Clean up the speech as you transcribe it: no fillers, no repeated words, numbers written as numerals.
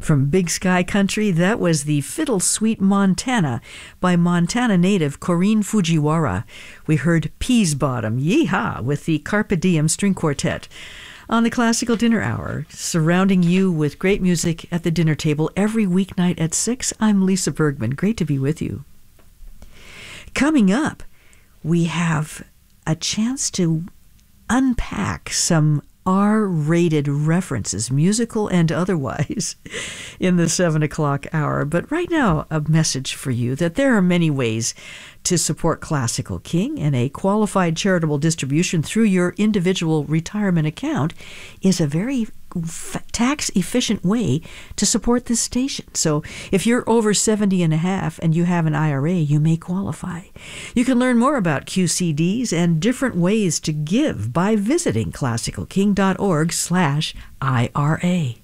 From Big Sky Country, that was the Fiddle Suite Montana by Montana native Corinne Fujiwara. We heard Peas Bottom, Yeehaw, with the Carpe Diem String Quartet. On the Classical Dinner Hour, surrounding you with great music at the dinner table every weeknight at 6, I'm Lisa Bergman. Great to be with you. Coming up, we have a chance to unpack some R-rated references, musical and otherwise, in the 7 o'clock hour. But right now, a message for you that there are many ways to support Classical King, and a qualified charitable distribution through your individual retirement account is a very tax-efficient way to support this station. So if you're over 70 and a half and you have an IRA, you may qualify. You can learn more about QCDs and different ways to give by visiting classicalking.org/IRA.